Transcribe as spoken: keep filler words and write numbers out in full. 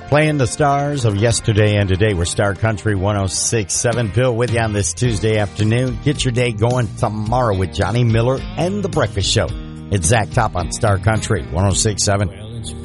Playing the stars of yesterday and today. We're Star Country one oh six point seven. Bill with you on this Tuesday afternoon. Get your day going tomorrow with Johnny Miller and The Breakfast Show. It's Zach Top on Star Country one oh six point seven.